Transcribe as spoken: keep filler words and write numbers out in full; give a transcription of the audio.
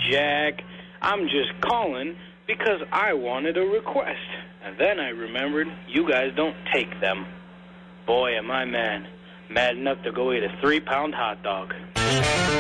Jack. I'm just calling because I wanted a request. And then I remembered you guys don't take them. Boy, am I mad. Mad enough to go eat a three-pound hot dog.